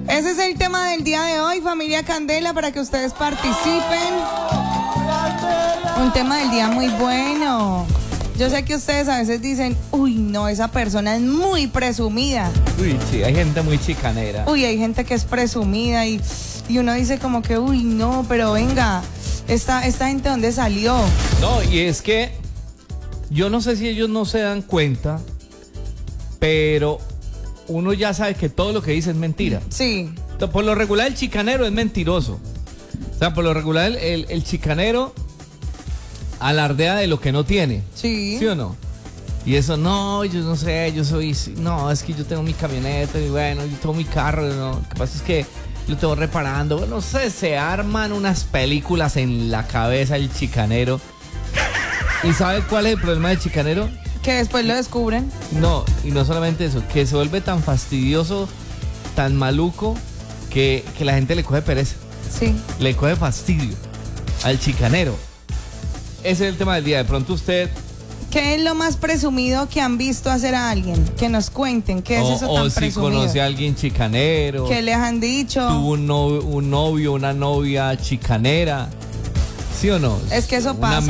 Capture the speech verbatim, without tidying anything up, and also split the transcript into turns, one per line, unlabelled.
Ese es el tema del día de hoy, familia Candela, para que ustedes participen. Un tema del día muy bueno. Yo sé que ustedes a veces dicen, uy, no, esa persona es muy presumida.
Uy, sí, hay gente muy chicanera.
Uy, hay gente que es presumida y, y uno dice como que, uy, no, pero venga, esta, esta gente, ¿dónde salió?
No, y es que yo no sé si ellos no se dan cuenta, pero uno ya sabe que todo lo que dice es mentira.
Sí.
Por lo regular el chicanero es mentiroso. O sea, por lo regular el, el, el chicanero alardea de lo que no tiene.
Sí.
¿Sí o no? Y eso, no, yo no sé, yo soy, no, es que yo tengo mi camioneta y bueno, yo tengo mi carro, no, lo que pasa es que lo tengo reparando. Bueno, no sé, se arman unas películas en la cabeza el chicanero. ¿Y sabe cuál es el problema del chicanero?
Que después lo descubren.
No, y no solamente eso, que se vuelve tan fastidioso, tan maluco, que, que la gente le coge pereza.
Sí.
Le coge fastidio al chicanero. Ese es el tema del día. De pronto usted...
¿Qué es lo más presumido que han visto hacer a alguien? Que nos cuenten, ¿qué es
o,
eso
o
tan
si
presumido?
conoce a alguien chicanero.
¿Qué les han dicho?
Tuvo un novio, un novio, una novia chicanera. ¿Sí o no?
Es que eso
Una
pasa.